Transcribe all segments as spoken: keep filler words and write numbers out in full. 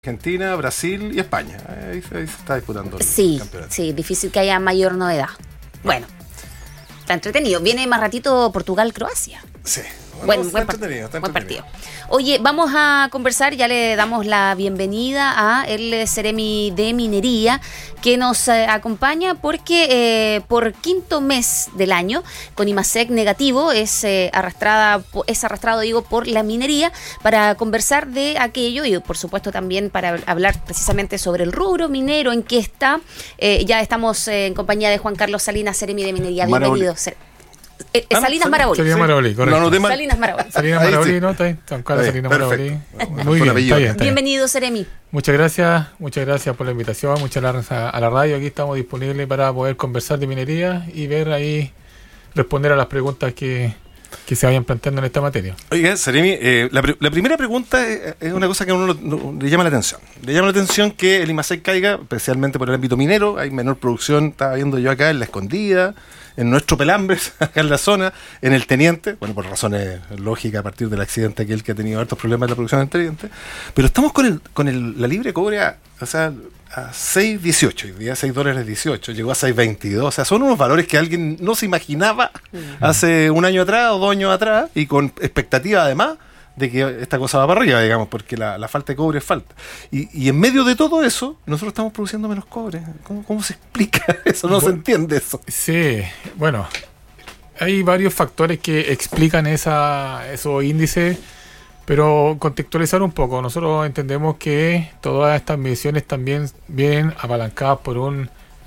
Argentina, Brasil y España. Ahí, ahí se está disputando el sí, campeonato. Sí, difícil que haya mayor novedad. Bueno, está entretenido. Viene más ratito Portugal-Croacia. Sí. Bueno, no, buen, está part- entretenido, está buen entretenido. partido. Oye, vamos a conversar, ya le damos la bienvenida a el Ceremi de Minería, que nos eh, acompaña porque eh, por quinto mes del año, con IMASEC negativo, es, eh, arrastrada, es arrastrado digo, por la minería, para conversar de aquello y por supuesto también para hablar precisamente sobre el rubro minero, en qué está. Eh, ya estamos eh, en compañía de Juan Carlos Salinas, Ceremi de Minería. Bienvenido. Cer- Eh, eh, Ah, Salinas Sal- Maraboli. Salinas Sí. Maraboli, correcto. Lo anoté mal. Salinas Maraboli. Salinas Ahí Maraboli, sí. ¿no? Está bien, Don Carlos Está bien, Salinas Maraboli. perfecto. Muy Por bien, apellido. está bien, está bien. Bienvenido, Ceremi. Muchas gracias, muchas gracias por la invitación, muchas gracias a, a la radio. Aquí estamos disponibles para poder conversar de minería y ver ahí, responder a las preguntas que, que se vayan planteando en esta materia. Oiga, Ceremi, eh, la, pr- la primera pregunta es, es una cosa que a uno lo- lo- le llama la atención. Le llama la atención que el IMASEC caiga, especialmente por el ámbito minero. Hay menor producción, estaba viendo yo acá en La Escondida, en nuestro Pelambres, acá en la zona, en el Teniente, bueno, por razones lógicas a partir del accidente aquel que ha tenido hartos problemas de la producción del Teniente, pero estamos con el con el, la libre cobre a, o sea, a seis dieciocho, hoy día seis dólares dieciocho, llegó a seis veintidós, o sea, son unos valores que alguien no se imaginaba hace un año atrás o dos años atrás, y con expectativa además de que esta cosa va para arriba, digamos, porque la, la falta de cobre es falta. Y, y en medio de todo eso, nosotros estamos produciendo menos cobre. ¿Cómo, cómo se explica eso? No Bueno, se entiende eso. Sí, bueno, hay varios factores que explican esa, esos índices, pero contextualizar un poco. Nosotros entendemos que todas estas mediciones también vienen apalancadas por un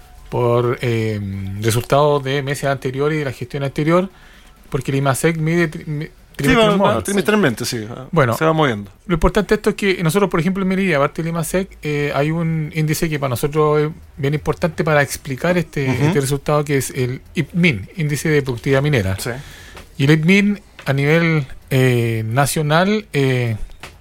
por eh, resultados de meses anteriores y de la gestión anterior, porque el IMASEC mide tri- mi- Sí, va, trimestral va, móvil. trimestralmente, sí. Bueno. Se va moviendo. Lo importante de esto es que nosotros, por ejemplo, en minería, aparte del IMASEC, eh, hay un índice que para nosotros es bien importante para explicar este, Ujú. este resultado, que es el I P M I N, Índice de Productividad Minera. Sí. Y el I P M I N a nivel eh, nacional eh,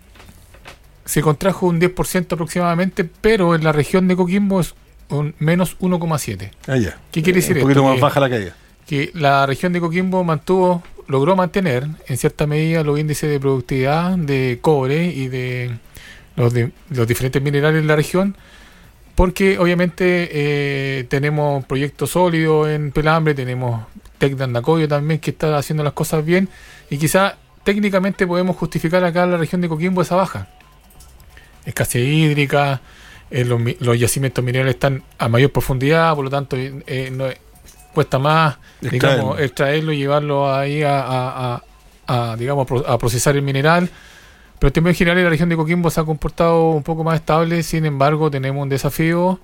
se contrajo un diez por ciento aproximadamente, pero en la región de Coquimbo es un menos uno coma siete. Ah, ya. ¿Qué quiere decir Un poquito esto? más Que- baja la caída. Que la región de Coquimbo mantuvo, logró mantener en cierta medida los índices de productividad de cobre y de los, de, los diferentes minerales en la región, porque obviamente eh, tenemos proyectos sólidos en Pelambre, tenemos Tec de Andacollo también que está haciendo las cosas bien, y quizá técnicamente podemos justificar acá en la región de Coquimbo esa baja. Escasez hídrica, eh, los, mi- los yacimientos minerales están a mayor profundidad, por lo tanto eh, no, cuesta más, Extraerlo. digamos, extraerlo y llevarlo ahí a, a- a- a, digamos, pro- a procesar el mineral. Pero en términos generales la región de Coquimbo se ha comportado un poco más estable. Sin embargo, tenemos un desafío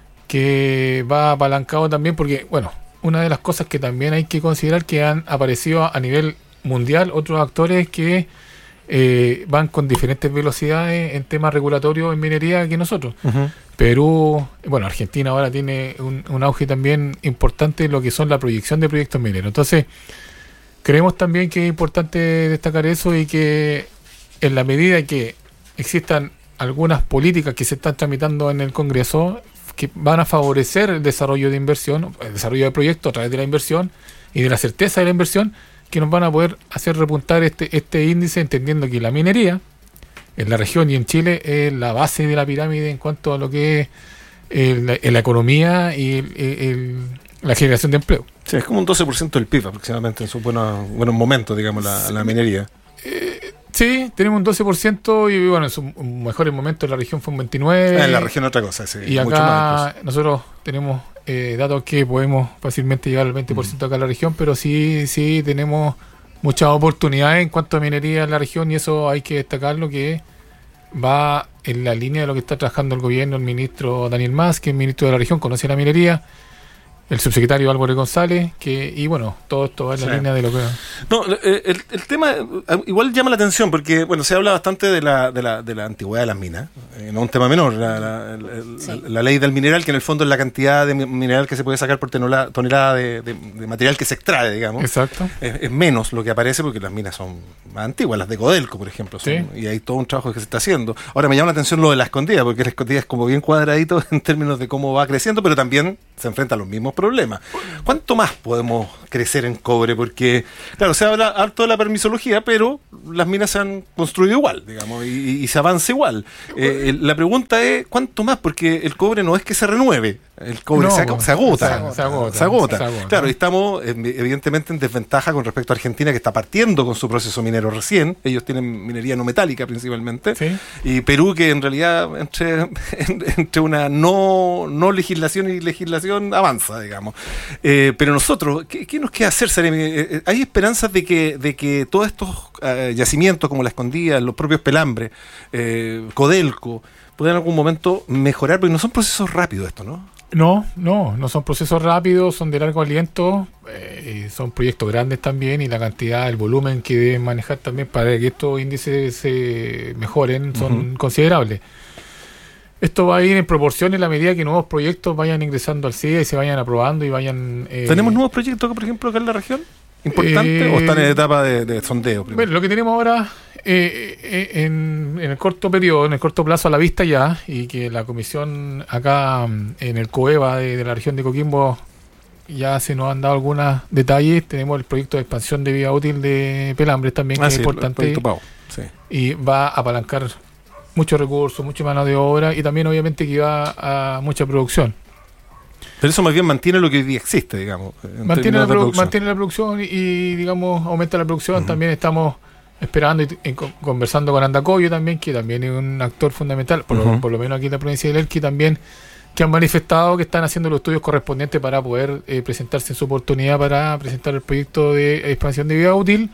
que va apalancado también porque, bueno, una de las cosas que también hay que considerar, que han aparecido a nivel mundial otros actores que eh, van con diferentes velocidades en temas regulatorios en minería que nosotros. Perú, bueno, Argentina ahora tiene un, un auge también importante en lo que son la proyección de proyectos mineros. Entonces, creemos también que es importante destacar eso, y que en la medida que existan algunas políticas que se están tramitando en el Congreso que van a favorecer el desarrollo de inversión, el desarrollo de proyectos a través de la inversión y de la certeza de la inversión, que nos van a poder hacer repuntar este, este índice, entendiendo que la minería en la región y en Chile es la base de la pirámide en cuanto a lo que es el- la, la economía y el- el- la generación de empleo. Sí, es como un doce por ciento del P I B aproximadamente en sus buenos, buenos momentos, digamos, la, la minería. Sí, tenemos un doce por ciento y bueno, en sus mejores momentos la región fue un veintinueve por ciento. Ah, en la región otra cosa, sí. Y mucho más acá nosotros tenemos eh, datos que podemos fácilmente llegar al veinte por ciento acá en la región, pero sí, sí tenemos muchas oportunidades en cuanto a minería en la región, y eso hay que destacarlo, que va en la línea de lo que está trabajando el gobierno, el ministro Daniel Mas, que es ministro de la región, conoce la minería, el subsecretario Álvaro González, que y bueno, todo esto va en la Sí. línea de lo que... No, eh, el, el tema eh, igual llama la atención porque, bueno, se habla bastante de la, de la, de la antigüedad de las minas, eh, no un tema menor, la, la, el- el- Sí. la ley del mineral, que en el fondo es la cantidad de mi- mineral que se puede sacar por tonelada, tonelada de, de- de material que se extrae, digamos. Exacto. Es, es menos lo que aparece porque las minas son más antiguas, las de Codelco, por ejemplo, son- Sí. y hay todo un trabajo que se está haciendo. Ahora me llama la atención lo de la Escondida, porque la Escondida es como bien cuadradito en términos de cómo va creciendo, pero también se enfrenta a los mismos problemas. ¿Cuánto más podemos crecer en cobre? Porque, claro, se habla harto de la permisología, pero las minas se han construido igual, digamos, y, y se avanza igual. Eh, la pregunta es, ¿cuánto más? Porque el cobre no es que se renueve, el cobre no, se, se, agota, se, agota, se agota. Se agota. Se agota. Claro, y estamos evidentemente en desventaja con respecto a Argentina, que está partiendo con su proceso minero recién. Ellos tienen minería no metálica principalmente. ¿Sí? Y Perú, que en realidad entre, entre una no, no legislación y legislación avanza, digamos. Eh, pero nosotros, ¿qué, ¿qué nos queda hacer, Seremi? ¿Hay esperanzas de que, de que todos estos uh, yacimientos como La Escondida, los propios Pelambres, eh, Codelco, puedan en algún momento mejorar? Porque no son procesos rápidos esto, ¿no? No, no, no son procesos rápidos, son de largo aliento, eh, son proyectos grandes también, y la cantidad, el volumen que deben manejar también para que estos índices se mejoren son uh-huh. considerables. Esto va a ir en proporción en la medida que nuevos proyectos vayan ingresando al C I E y se vayan aprobando y vayan... Eh, ¿Tenemos nuevos proyectos, por ejemplo, acá en la región? ¿Importante? Eh, ¿O están en etapa de, de sondeo? Primero? Bueno, lo que tenemos ahora eh, eh, en, en el corto periodo, en el corto plazo a la vista ya, y que la comisión acá en el COEVA de, de la región de Coquimbo ya se nos han dado algunos detalles. Tenemos el proyecto de expansión de vida útil de Pelambres también, que ah, es sí, importante, sí. Y va a apalancar muchos recursos, mucha mano de obra, y también obviamente que va a mucha producción. Pero eso más bien mantiene lo que hoy día existe, digamos. Mantiene la, produ- mantiene la producción y, y, digamos, aumenta la producción. Uh-huh. También estamos esperando y, y conversando con Andacollo también, que también es un actor fundamental, por, uh-huh. lo, por lo menos aquí en la provincia de Elqui también, que han manifestado que están haciendo los estudios correspondientes para poder eh, presentarse en su oportunidad para presentar el proyecto de expansión de vida útil.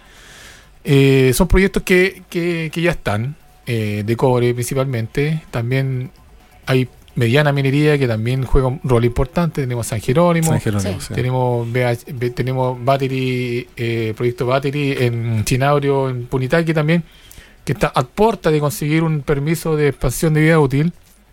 Eh, son proyectos que, que, que ya están, eh, de cobre principalmente. También hay mediana minería que también juega un rol importante. Tenemos San Jerónimo, San Jerónimo sí. tenemos B H, B, tenemos Battery, eh, proyecto Battery en Chinaurio, en Punitaqui también, que está a puerta de conseguir un permiso de expansión de vida útil,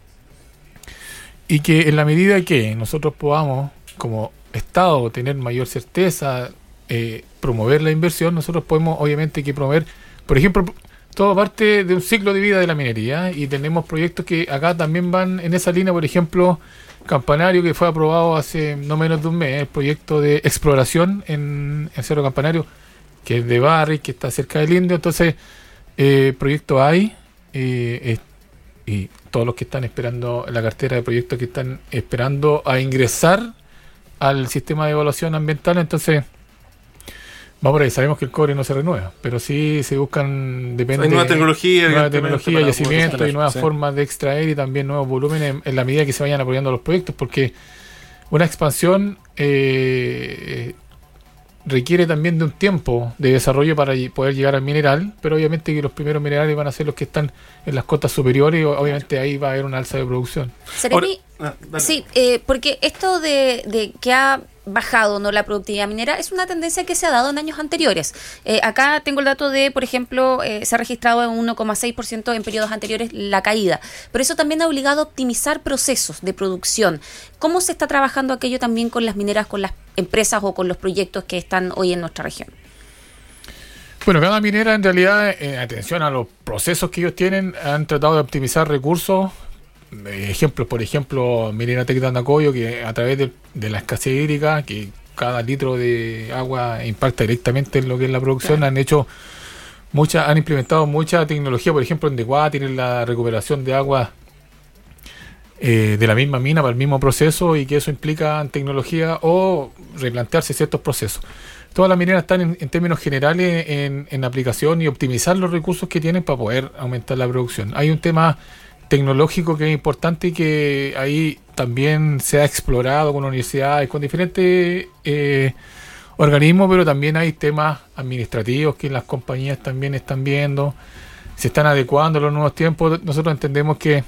y que en la medida que nosotros podamos como Estado tener mayor certeza, eh, promover la inversión, nosotros podemos obviamente que promover, por ejemplo, todo parte de un ciclo de vida de la minería, y tenemos proyectos que acá también van en esa línea. Por ejemplo, Campanario, que fue aprobado hace no menos de un mes, el proyecto de exploración en, en Cerro Campanario, que es de Barry, que está cerca del Indio. Entonces, eh, proyecto hay, eh, eh, y todos los que están esperando, la cartera de proyectos que están esperando a ingresar al sistema de evaluación ambiental. Entonces, vamos por ahí, sabemos que el cobre no se renueva, pero sí se buscan, depende, hay nueva tecnología, nueva tecnología, yacimientos y nuevas sí. formas de extraer, y también nuevos volúmenes en, en la medida que se vayan apoyando los proyectos, porque una expansión eh, requiere también de un tiempo de desarrollo para poder llegar al mineral, pero obviamente que los primeros minerales van a ser los que están en las cotas superiores, y obviamente ahí va a haber una alza de producción. Seremi, ah, sí, eh, porque esto de, de que ha bajado no la productividad minera es una tendencia que se ha dado en años anteriores. Eh, acá tengo el dato de, por ejemplo, eh, se ha registrado en uno coma seis por ciento en periodos anteriores la caída, pero eso también ha obligado a optimizar procesos de producción. ¿Cómo se está trabajando aquello también con las mineras, con las empresas o con los proyectos que están hoy en nuestra región? Bueno, cada minera en realidad, en atención a los procesos que ellos tienen, han tratado de optimizar recursos. Ejemplos, por ejemplo, Minera Tec de Andacollo, que a través de, de la escasez hídrica, que cada litro de agua impacta directamente en lo que es la producción, claro. han hecho mucha, han implementado mucha tecnología, por ejemplo en Deguá tienen la recuperación de agua eh, de la misma mina para el mismo proceso, y que eso implica tecnología o replantearse ciertos procesos. Todas las mineras están en, en términos generales en, en aplicación y optimizar los recursos que tienen para poder aumentar la producción. Hay un tema tecnológico que es importante y que ahí también se ha explorado con universidades, con diferentes eh, organismos, pero también hay temas administrativos que las compañías también están viendo, se están adecuando a los nuevos tiempos. Nosotros entendemos que,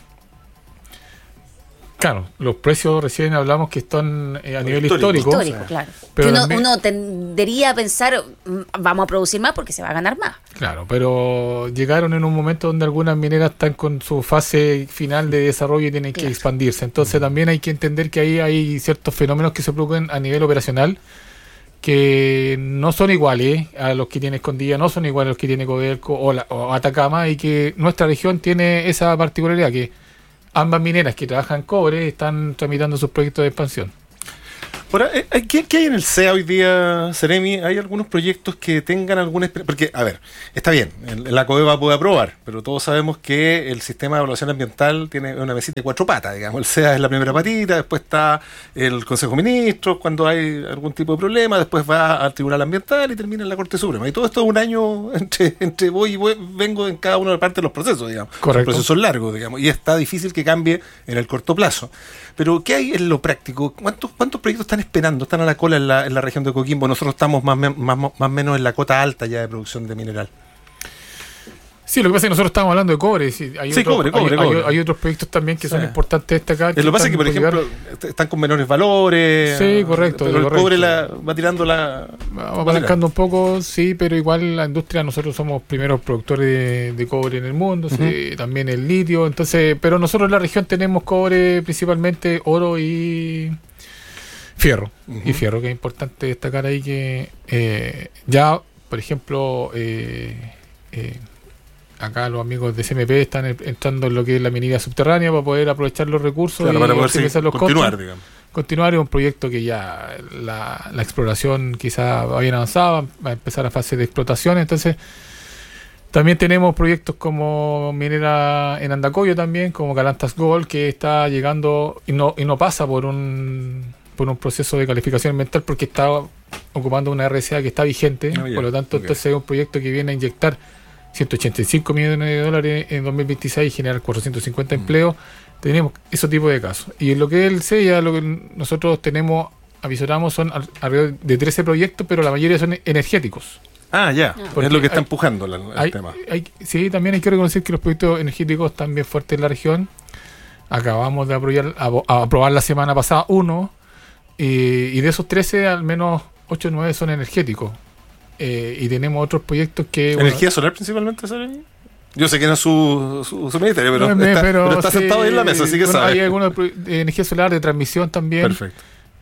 claro, los precios recién hablamos que están eh, a nivel histórico. Histórico, histórico claro. Pero que uno, también, uno tendería a pensar, vamos a producir más porque se va a ganar más. Claro, pero llegaron en un momento donde algunas mineras están con su fase final de desarrollo y tienen claro. que expandirse. Entonces también hay que entender que ahí hay ciertos fenómenos que se producen a nivel operacional que no son iguales a los que tiene Escondida, no son iguales a los que tiene Codelco o, la, o Atacama, y que nuestra región tiene esa particularidad que ambas mineras que trabajan cobre están tramitando sus proyectos de expansión. Ahora, ¿qué, ¿qué hay en el C E A hoy día, Seremi? ¿Hay algunos proyectos que tengan alguna experiencia? Porque, a ver, está bien, la COEVA puede aprobar, pero todos sabemos que el sistema de evaluación ambiental tiene una mesita de cuatro patas, digamos. El C E A es la primera patita, después está el Consejo de Ministros, cuando hay algún tipo de problema, después va al Tribunal Ambiental y termina en la Corte Suprema. Y todo esto es un año entre, entre voy y voy, vengo en cada una de partes de los procesos, digamos. Correcto. Los procesos largos, digamos, y está difícil que cambie en el corto plazo. Pero, ¿qué hay en lo práctico? ¿Cuántos, cuántos proyectos están esperando? Están a la cola en la, en la región de Coquimbo. Nosotros estamos más o más, más menos en la cota alta ya de producción de mineral. Sí, lo que pasa es que nosotros estamos hablando de cobre. Sí, hay, sí, otros, cobre, cobre, hay, cobre. Hay, hay otros proyectos también que sí. son importantes destacar. Que lo que pasa es que, por ejemplo, están con menores valores. Sí, correcto. Pero el correcto. cobre la, va tirando la... Va apalancando un poco, sí, pero igual la industria, nosotros somos primeros productores de, de cobre en el mundo, uh-huh. sí, también el litio. Entonces, pero nosotros en la región tenemos cobre, principalmente oro y... Fierro, uh-huh. y fierro, que es importante destacar ahí que eh, ya, por ejemplo, eh, eh, acá los amigos de C M P están entrando en lo que es la minería subterránea para poder aprovechar los recursos, claro, y para poder optimizar los continuar, costos. Digamos. Continuar es un proyecto que ya la, la exploración quizá va bien avanzada, va a empezar a fase de explotación, entonces también tenemos proyectos como minera en Andacollo también, como Calantas Gold, que está llegando y no, y no pasa por un... por un proceso de calificación ambiental porque está ocupando una R C A que está vigente, oh, yeah. por lo tanto okay. entonces es un proyecto que viene a inyectar ciento ochenta y cinco millones de dólares en dos mil veintiséis y generar cuatrocientos cincuenta mm. empleos. Tenemos ese tipo de casos. Y en lo que es el C E A, lo que nosotros tenemos, avisoramos, son alrededor de trece proyectos, pero la mayoría son energéticos. Ah, ya, yeah. es lo que está hay, empujando la, el hay, tema. Hay, sí, también hay que reconocer que los proyectos energéticos están bien fuertes en la región. Acabamos de aprobar, a, a aprobar la semana pasada uno, eh, y de esos trece, al menos ocho o nueve son energéticos. Eh, y tenemos otros proyectos que... ¿Energía bueno, solar principalmente, Seremi? Yo sé que no es su, su, su ministerio, pero, no, está, pero, pero está sí, sentado ahí en la mesa, así que bueno, sabe. Hay algunos de energía solar, de transmisión también. Perfecto.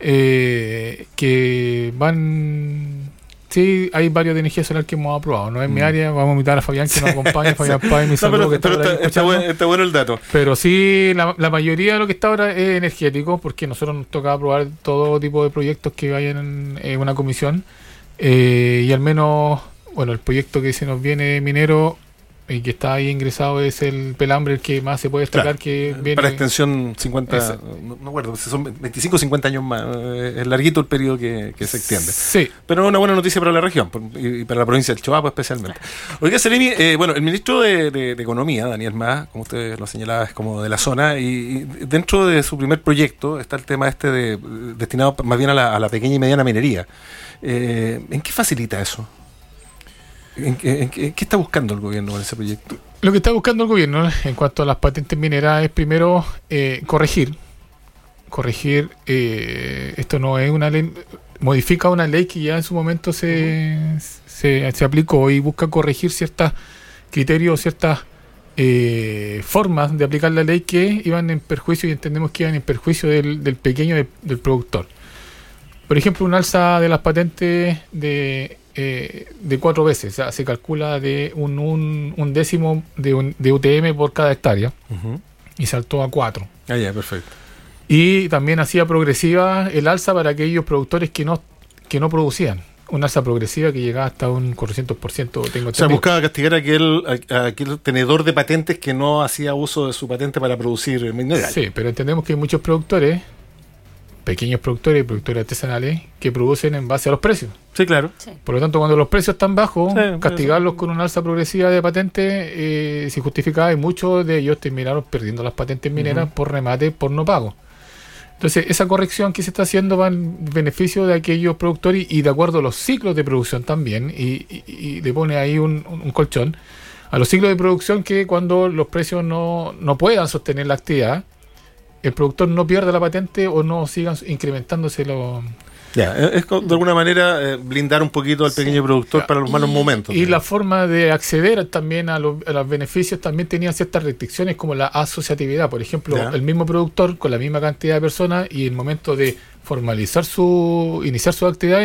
Eh, que van... Sí, hay varios de energía solar que hemos aprobado. No es mm. mi área, vamos a invitar a Fabián que nos acompañe. Fabián Páez, mi saludo, no, pero, que está, pero está, está, bueno, está bueno el dato. Pero sí, la, la mayoría de lo que está ahora es energético, porque nosotros nos toca aprobar todo tipo de proyectos que vayan en, en una comisión. Eh, y al menos, bueno, el proyecto que se nos viene minero y que está ahí ingresado es el Pelambre, el que más se puede destacar, claro, que viene para extensión cincuenta, esa, no, no acuerdo, son veinticinco o cincuenta años más, es larguito el periodo que, que se extiende. Sí. Pero es una buena noticia para la región y para la provincia del Choapa especialmente. Oiga, Seremi, eh, bueno, el ministro de, de, de Economía, Daniel Mas, como usted lo señalaba, es como de la zona, y, y dentro de su primer proyecto está el tema este de destinado más bien a la, a la pequeña y mediana minería. Eh, ¿En qué facilita eso? ¿En, en, en qué está buscando el gobierno con ese proyecto? Lo que está buscando el gobierno en cuanto a las patentes mineras es primero eh, corregir. Corregir, eh, esto no es una ley, modifica una ley que ya en su momento se, uh-huh. se, se aplicó y busca corregir ciertos criterios, ciertas eh, formas de aplicar la ley que iban en perjuicio, y entendemos que iban en perjuicio del, del pequeño, de, del productor. Por ejemplo, un alza de las patentes de... Eh, de cuatro veces, o sea, se calcula de un, un, un décimo de, un, de U T M por cada hectárea, uh-huh. y saltó a cuatro. Ah, ya, perfecto. Y también hacía progresiva el alza para aquellos productores que no, que no producían. Una alza progresiva que llegaba hasta un cuatrocientos por ciento. Tengo o sea, buscaba castigar a aquel, a aquel tenedor de patentes que no hacía uso de su patente para producir mineral. Sí, pero entendemos que hay muchos productores, pequeños productores y productores artesanales, que producen en base a los precios. Sí, claro. Sí. Por lo tanto, cuando los precios están bajos, sí, castigarlos sí. con una alza progresiva de patentes eh, sin justificada, y muchos de ellos terminaron perdiendo las patentes mineras uh-huh. por remate, por no pago. Entonces, esa corrección que se está haciendo va en beneficio de aquellos productores y de acuerdo a los ciclos de producción también, y, y, y le pone ahí un, un colchón a los ciclos de producción, que cuando los precios no, no puedan sostener la actividad, el productor no pierda la patente o no sigan incrementándose los... Ya, es de alguna manera eh, blindar un poquito al pequeño sí. productor ya. para los malos y, momentos. Y digamos. La forma de acceder también a los, a los beneficios también tenía ciertas restricciones, como la asociatividad. Por ejemplo, ya. el mismo productor con la misma cantidad de personas, y en el momento de formalizar su, iniciar sus actividades,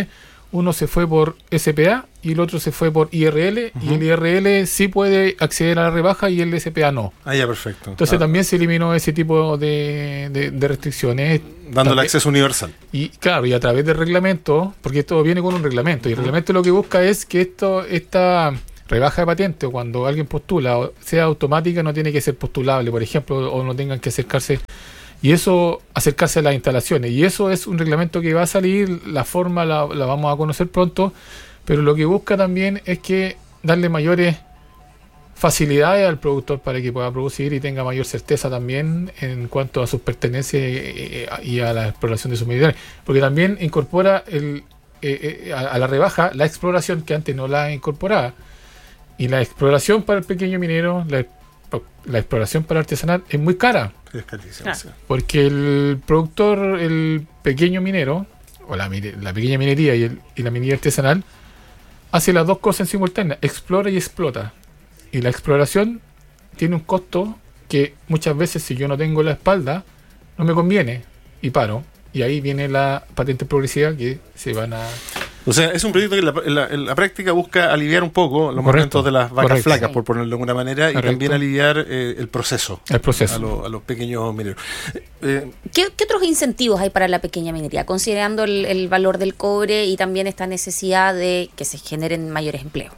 uno se fue por S P A y el otro se fue por I R L, uh-huh. y el I R L sí puede acceder a la rebaja y el S P A no. Ah, ya, perfecto. Entonces ah. también se eliminó ese tipo de, de, de restricciones. Dando el acceso universal. Y claro, y a través del reglamento, porque esto viene con un reglamento, y el uh-huh. reglamento lo que busca es que esto esta rebaja de patente, o cuando alguien postula, sea automática, no tiene que ser postulable, por ejemplo, o no tengan que acercarse. Y eso, acercarse a las instalaciones. Y eso es un reglamento que va a salir, la forma la, la vamos a conocer pronto, pero lo que busca también es que darle mayores facilidades al productor para que pueda producir y tenga mayor certeza también en cuanto a sus pertenencias y a la exploración de sus minerales. Porque también incorpora el, eh, eh, a, a la rebaja la exploración, que antes no la incorporaba. Y la exploración para el pequeño minero, la, la exploración para el artesanal es muy cara. Es carísimo, sí. Porque el productor, el pequeño minero, o la, la pequeña minería y, el, y la minería artesanal, hace las dos cosas en simultánea, explora y explota. Y la exploración tiene un costo que muchas veces, si yo no tengo la espalda, no me conviene y paro. Y ahí viene la patente progresiva que se van a... O sea, es un proyecto que en la, en la, en la práctica busca aliviar un poco los Correcto. momentos de las vacas Correcto. flacas, Sí. por ponerlo de alguna manera, Correcto. y también aliviar eh, el proceso. El proceso. A, lo, a los pequeños mineros. Eh, ¿Qué, ¿Qué otros incentivos hay para la pequeña minería, considerando el, el valor del cobre y también esta necesidad de que se generen mayores empleos?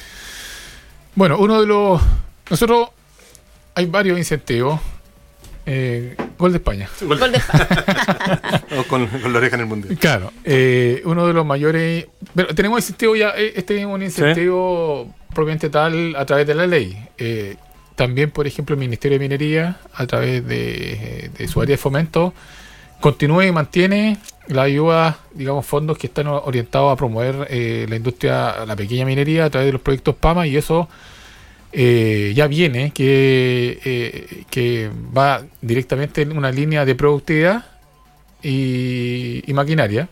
Bueno, uno de los... Nosotros hay varios incentivos. Eh, Gol de España. Gol Gol de España. o con, con la oreja en el mundial. Claro, eh, uno de los mayores... Pero tenemos incentivo ya, eh, este es un incentivo ¿Sí? propiamente tal a través de la ley. Eh, también, por ejemplo, el Ministerio de Minería, a través de, de su área de fomento, continúa y mantiene la ayuda, digamos, fondos que están orientados a promover eh, la industria, la pequeña minería a través de los proyectos P A M A, y eso eh, ya viene, que, eh, que va directamente en una línea de productividad y, y maquinaria.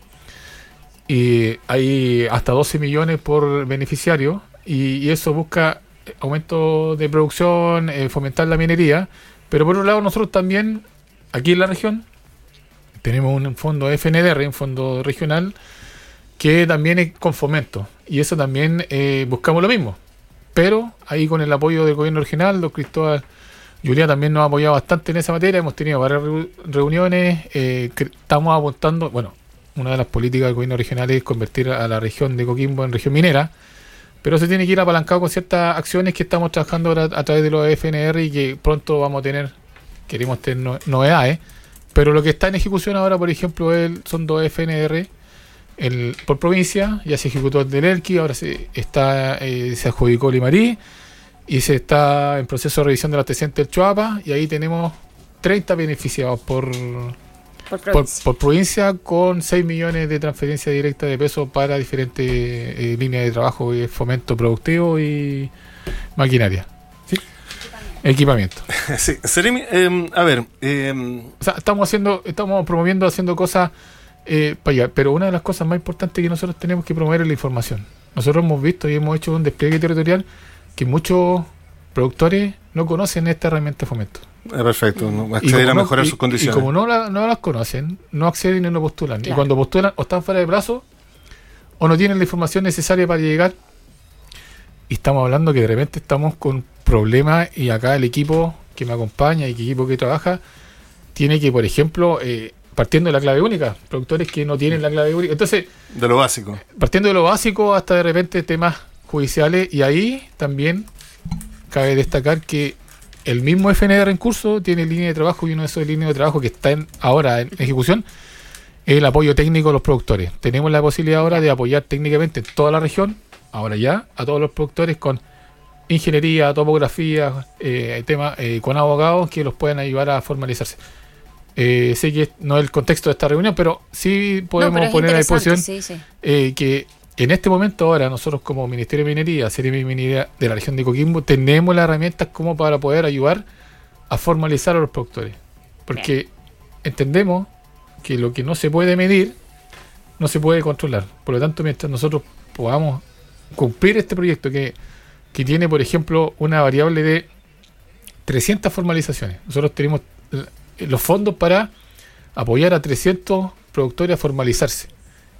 Y hay hasta doce millones por beneficiario, y, y eso busca aumento de producción, eh, fomentar la minería. Pero por otro lado, nosotros también, aquí en la región, tenemos un fondo F N D R, un fondo regional, que también es con fomento. Y eso también eh, buscamos lo mismo. Pero ahí con el apoyo del gobierno regional, don Cristóbal Juliá también nos ha apoyado bastante en esa materia. Hemos tenido varias reuniones. Eh, estamos apuntando, bueno, una de las políticas del gobierno regional es convertir a la región de Coquimbo en región minera. Pero se tiene que ir apalancado con ciertas acciones que estamos trabajando ahora a través de los F N D R y que pronto vamos a tener, queremos tener no, novedades. Pero lo que está en ejecución ahora, por ejemplo, el, son dos F N D R el, por provincia. Ya se ejecutó el del Elqui, ahora se está eh, se adjudicó Limarí y se está en proceso de revisión del antecedente del Choapa, y ahí tenemos treinta beneficiados por, Por por, provincia. por provincia, con seis millones de transferencia directa de peso para diferentes eh, líneas de trabajo y fomento productivo y maquinaria. ¿Sí? Equipamiento. Sí, Seremi, eh, a ver, eh, O sea, estamos haciendo, estamos promoviendo, haciendo cosas eh, para allá, pero una de las cosas más importantes que nosotros tenemos que promover es la información. Nosotros hemos visto y hemos hecho un despliegue territorial que muchos productores no conocen esta herramienta de fomento. eh, perfecto, ¿no? Y acceder como a no- mejorar y- sus condiciones. Y como no, la- no las conocen, no acceden y no postulan. Claro. Y cuando postulan, o están fuera de brazo, o no tienen la información necesaria para llegar. Y estamos hablando que de repente estamos con problemas, y acá el equipo que me acompaña y el equipo que trabaja tiene que, por ejemplo, eh, partiendo de la clave única, productores que no tienen la clave única. Entonces, De lo básico. partiendo de lo básico hasta de repente temas judiciales, y ahí también cabe destacar que el mismo F N D R en curso tiene línea de trabajo, y uno de esos líneas de trabajo que está en, ahora en ejecución es el apoyo técnico a los productores. Tenemos la posibilidad ahora de apoyar técnicamente en toda la región, ahora ya, a todos los productores con ingeniería, topografía, eh, temas eh, con abogados que los puedan ayudar a formalizarse. Eh, sé que no es el contexto de esta reunión, pero sí podemos No, pero es poner a interesante, disposición sí, sí. eh, que en este momento ahora nosotros como Ministerio de Minería, Seremi Minería de la región de Coquimbo, tenemos las herramientas como para poder ayudar a formalizar a los productores. Porque entendemos que lo que no se puede medir no se puede controlar. Por lo tanto, mientras nosotros podamos cumplir este proyecto que, que tiene, por ejemplo, una variable de trescientas formalizaciones. Nosotros tenemos los fondos para apoyar a trescientos productores a formalizarse.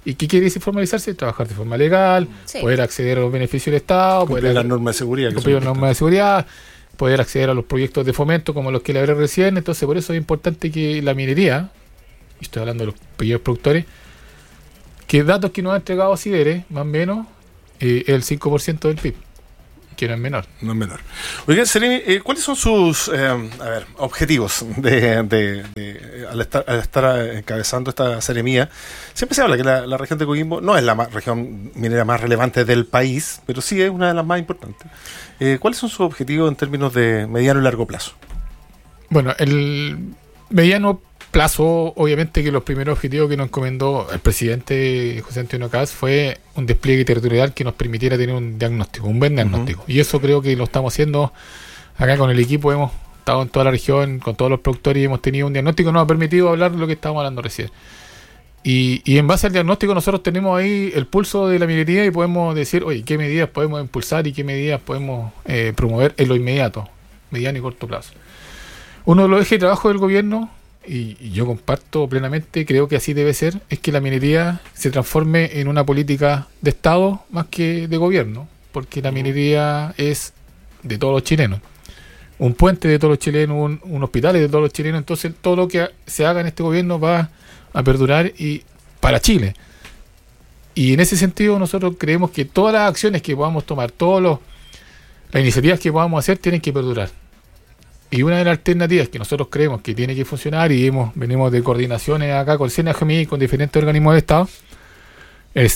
¿Y qué quiere decir formalizarse? Trabajar de forma legal, sí. poder acceder a los beneficios del Estado, cumplir poder las normas de seguridad. Cumplir las normas de seguridad, poder acceder a los proyectos de fomento como los que le hablé recién. Entonces, por eso es importante que la minería, y estoy hablando de los pequeños productores, que datos que nos ha entregado Sidere, más o menos, eh, el cinco por ciento del P I B. Que no es menor. No es menor. Oiga, Seremi, eh, ¿cuáles son sus eh, a ver, objetivos de, de, de, al, estar, al estar encabezando esta seremía? Siempre se habla que la, la región de Coquimbo no es la más, región minera más relevante del país, pero sí es una de las más importantes. Eh, ¿Cuáles son sus objetivos en términos de mediano y largo plazo? Bueno, el mediano plazo, obviamente que los primeros objetivos que nos encomendó el presidente José Antonio Caz fue un despliegue territorial que nos permitiera tener un diagnóstico, un buen diagnóstico. Uh-huh. Y eso creo que lo estamos haciendo acá con el equipo. Hemos estado en toda la región, con todos los productores y hemos tenido un diagnóstico que nos ha permitido hablar de lo que estábamos hablando recién. Y, y en base al diagnóstico nosotros tenemos ahí el pulso de la minería y podemos decir, oye, qué medidas podemos impulsar y qué medidas podemos eh, promover en lo inmediato, mediano y corto plazo. Uno de los ejes de trabajo del gobierno, y, y yo comparto plenamente, creo que así debe ser, es que la minería se transforme en una política de Estado más que de gobierno, porque la minería es de todos los chilenos. Un puente de todos los chilenos, un, un hospital de todos los chilenos, entonces todo lo que se haga en este gobierno va a perdurar y para Chile. Y en ese sentido nosotros creemos que todas las acciones que podamos tomar, todas los, las iniciativas que podamos hacer tienen que perdurar. Y una de las alternativas que nosotros creemos que tiene que funcionar, y hemos, venimos de coordinaciones acá con C N A G M I y con diferentes organismos de Estado, es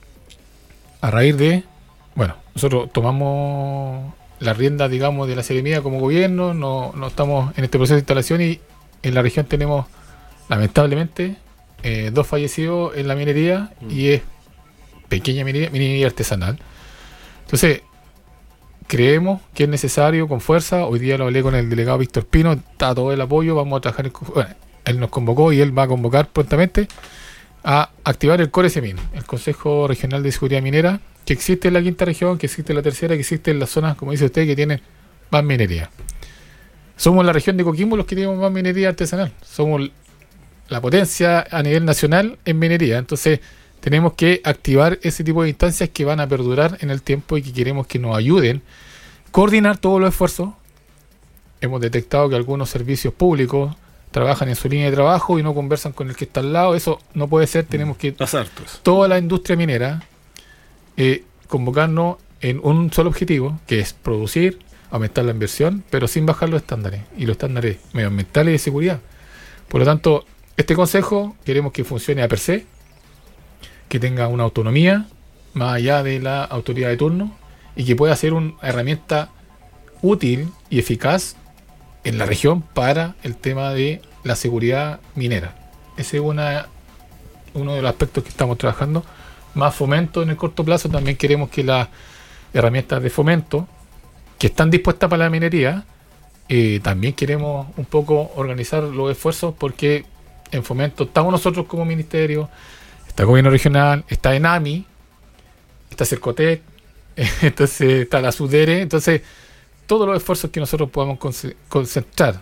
a raíz de, bueno, nosotros tomamos la rienda, digamos, de la seremía como gobierno, no, no estamos en este proceso de instalación y en la región tenemos, lamentablemente, eh, dos fallecidos en la minería mm. y es pequeña minería, minería artesanal. Entonces, creemos que es necesario con fuerza. Hoy día lo hablé con el delegado Víctor Pino, está todo el apoyo, vamos a trabajar en, bueno, él nos convocó y él va a convocar prontamente a activar el CORESEMIN, el Consejo Regional de Seguridad Minera, que existe en la quinta región, que existe en la tercera, que existe en las zonas, como dice usted, que tienen más minería. Somos la región de Coquimbo los que tenemos más minería artesanal, somos la potencia a nivel nacional en minería, entonces tenemos que activar ese tipo de instancias que van a perdurar en el tiempo y que queremos que nos ayuden a coordinar todos los esfuerzos. Hemos detectado que algunos servicios públicos trabajan en su línea de trabajo y no conversan con el que está al lado. Eso no puede ser. Tenemos que toda la industria minera eh, convocarnos en un solo objetivo, que es producir, aumentar la inversión, pero sin bajar los estándares, y los estándares medioambientales y de seguridad. Por lo tanto, este consejo queremos que funcione a per se, que tenga una autonomía más allá de la autoridad de turno y que pueda ser una herramienta útil y eficaz en la región para el tema de la seguridad minera. Ese es una, uno de los aspectos que estamos trabajando. Más fomento en el corto plazo. También queremos que las herramientas de fomento que están dispuestas para la minería, eh, también queremos un poco organizar los esfuerzos, porque en fomento estamos nosotros como ministerio, está el gobierno regional, está ENAMI, está Cercotec, entonces está la SUDERE, entonces todos los esfuerzos que nosotros podamos concentrar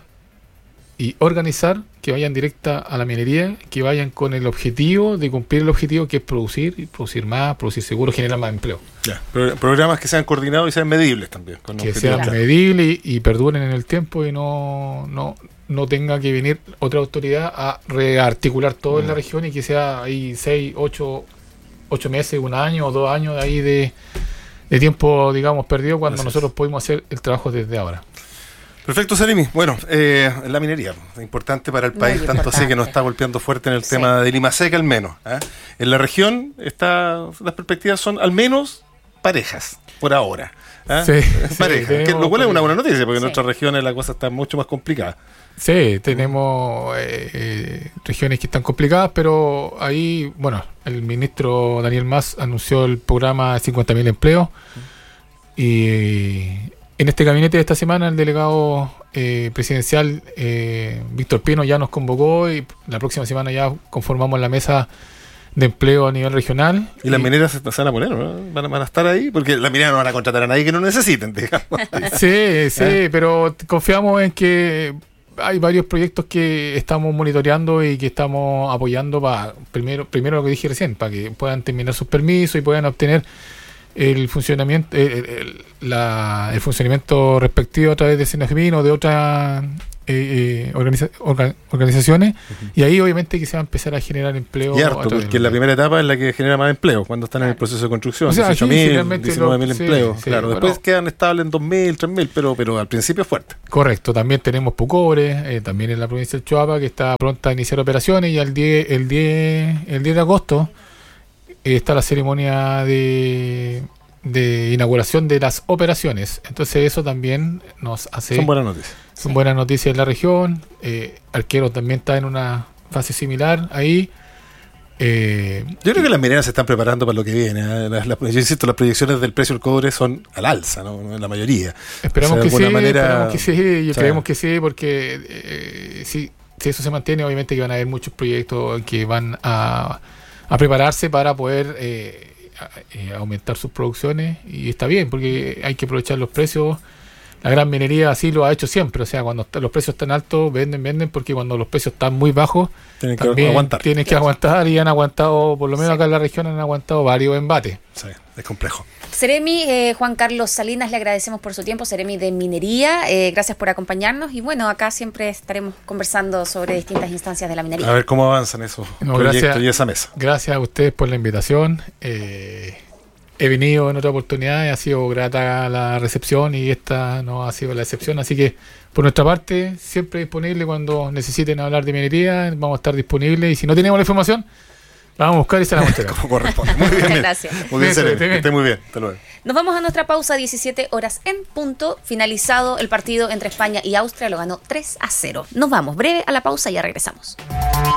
y organizar, que vayan directa a la minería, que vayan con el objetivo de cumplir el objetivo, que es producir, producir más, producir seguro, generar más empleo. Ya, pero programas que sean coordinados y sean medibles también. Con que sean claro. medibles y, y perduren en el tiempo y no, no, no tenga que venir otra autoridad a rearticular todo mm. en la región y que sea ahí seis, ocho, ocho meses, un año o dos años de ahí de, de tiempo, digamos, perdido, cuando Gracias. nosotros podemos hacer el trabajo desde ahora. Perfecto, Seremi. Bueno, eh, la minería es importante para el país, Muy tanto importante. así que nos está golpeando fuerte en el sí. tema del IMASEC, al menos. ¿eh? En la región está, las perspectivas son al menos parejas, por ahora. ¿eh? Sí, parejas, sí, que, lo cual es una buena noticia, porque sí. en otras regiones la cosa está mucho más complicada. Sí, tenemos eh, eh, regiones que están complicadas, pero ahí, bueno, el ministro Daniel Mas anunció el programa de cincuenta mil empleos y... En este gabinete de esta semana el delegado eh, presidencial eh, Víctor Pino ya nos convocó y la próxima semana ya conformamos la mesa de empleo a nivel regional. ¿Y, y las mineras se, se van a poner, ¿no? ¿Van a, van a estar ahí? Porque las mineras no van a contratar a nadie que no necesiten, digamos. Sí, sí, ¿Eh? pero confiamos en que hay varios proyectos que estamos monitoreando y que estamos apoyando para, primero, primero lo que dije recién, para que puedan terminar sus permisos y puedan obtener el funcionamiento el, el, la, el funcionamiento respectivo a través de Senagmin o de otras eh, eh, organiza, orga, organizaciones. Uh-huh. Y ahí obviamente que se va a empezar a generar empleo. Y harto, porque la primera etapa es la que genera más empleo, cuando están en el proceso de construcción. O sea, dieciocho mil, diecinueve mil sí, empleos. Sí, claro, bueno, después quedan estables en dos mil, tres mil, pero, pero al principio es fuerte. Correcto, también tenemos Pucobre, eh, también en la provincia del Choapa, que está pronta a iniciar operaciones, y el diez, el diez, el diez de agosto eh, está la ceremonia de... de inauguración de las operaciones. Entonces eso también nos hace... Son buenas noticias. Son sí. buenas noticias en la región. Eh, Arquero también está en una fase similar ahí. Eh, yo creo que las mineras se están preparando para lo que viene. ¿eh? Las, las, yo insisto, las proyecciones del precio del cobre son al alza, ¿no? La mayoría. Esperamos, o sea, que sí, manera, esperamos que sí, y o sea, creemos que sí, porque eh, sí, si eso se mantiene, obviamente que van a haber muchos proyectos que van a, a prepararse para poder... Eh, Eh, aumentar sus producciones, y está bien porque hay que aprovechar los precios. La gran minería así lo ha hecho siempre, o sea, cuando los precios están altos venden, venden, porque cuando los precios están muy bajos tienen que también aguantar, tienen que aguantar, y han aguantado, por lo menos sí. acá en la región han aguantado varios embates. Sí, es complejo. Seremi eh, Juan Carlos Salinas, le agradecemos por su tiempo, Seremi de Minería, eh, gracias por acompañarnos, y bueno, acá siempre estaremos conversando sobre distintas instancias de la minería. A ver cómo avanzan esos No, proyectos gracias, y esa mesa. Gracias a ustedes por la invitación. Eh, he venido en otra oportunidad, ha sido grata la recepción y esta no ha sido la excepción, así que por nuestra parte siempre disponible cuando necesiten hablar de minería, vamos a estar disponibles, y si no tenemos la información la vamos a buscar y se la vamos a entregar. Como corresponde. Muy bien. Muchas gracias. Muy bien, Bien, Seremi. bien. Que esté muy bien. Hasta luego. Nos vamos a nuestra pausa, diecisiete horas en punto, finalizado el partido entre España y Austria, lo ganó tres a cero. Nos vamos breve a la pausa y ya regresamos.